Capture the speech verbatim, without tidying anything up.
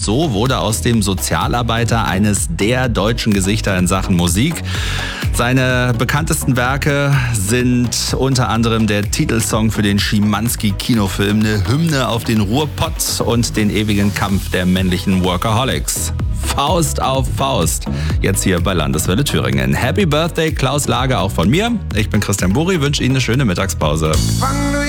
so wurde aus dem Sozialarbeiter eines der deutschen Gesichter in Sachen Musik. Seine bekanntesten Werke sind unter anderem der Titelsong für den Schimanski-Kinofilm, eine Hymne auf den Ruhrpott und den ewigen Kampf der männlichen Workaholics. Faust auf Faust, jetzt hier bei Landeswelle Thüringen. Happy Birthday, Klaus Lage, auch von mir. Ich bin Christian Buri, wünsche Ihnen eine schöne Mittagspause. Fang